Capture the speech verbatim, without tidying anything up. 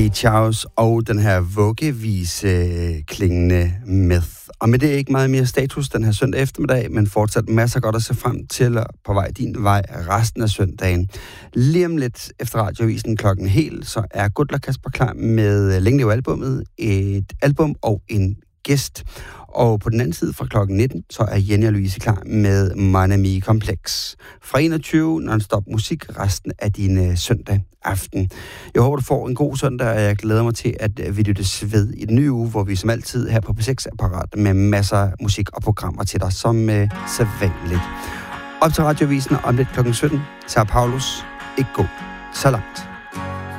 Beach House og den her vuggevise klingende Myth. Og med det er ikke meget mere status den her søndag eftermiddag, men fortsat masser godt at se frem til på vej din vej resten af søndagen. Lige om lidt efter radioavisen klokken helt, så er Gudler Kasper klar med Længe Leve Albummet, et album og en gæst. Og på den anden side fra klokken nitten, så er Jenny og Louise klar med Manami Complex. Fra enogtyve non-stop musik resten af din uh, søndag aften. Jeg håber, du får en god søndag, og jeg glæder mig til, at vi lyttes ved i den nye uge, hvor vi som altid her på P seks er parat med masser af musik og programmer til dig, som uh, sædvanligt. Op til radioavisen om lidt klokken sytten, tager Paulus ikke gå så langt.